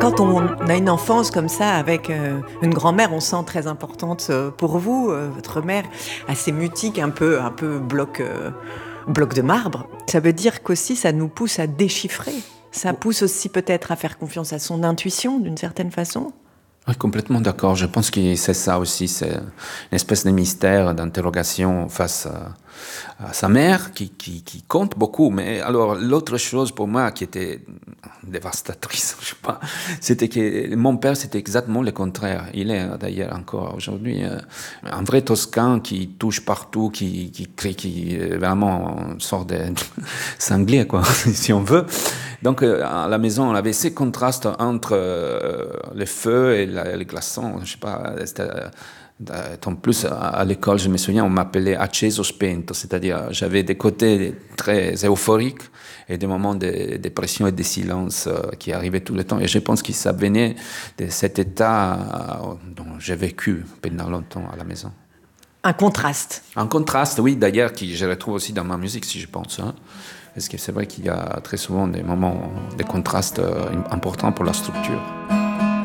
Quand on a une enfance comme ça avec une grand-mère, on sent très importante pour vous, votre mère, assez mutique, un peu bloc de marbre. Ça veut dire qu'aussi ça nous pousse à déchiffrer. Ça pousse aussi peut-être à faire confiance à son intuition d'une certaine façon. Oui, complètement d'accord. Je pense que c'est ça aussi, c'est une espèce de mystère, d'interrogation face à sa mère qui compte beaucoup. Mais alors, l'autre chose pour moi qui était dévastatrice, je sais pas, c'était que mon père, c'était exactement le contraire. Il est d'ailleurs encore aujourd'hui un vrai Toscan qui touche partout, qui crie, qui vraiment sort des sangliers, quoi, si on veut. Donc, à la maison, on avait ces contrastes entre le feu et les glaçons. Je sais pas, en plus, à l'école, je me souviens, on m'appelait acceso spento, c'est-à-dire j'avais des côtés très euphoriques et des moments de dépression et de silence qui arrivaient tout le temps. Et je pense que ça venait de cet état dont j'ai vécu pendant longtemps à la maison. Un contraste. Un contraste, oui, d'ailleurs, qui je retrouve aussi dans ma musique, si je pense. Parce que c'est vrai qu'il y a très souvent des moments, des contrastes importants pour la structure.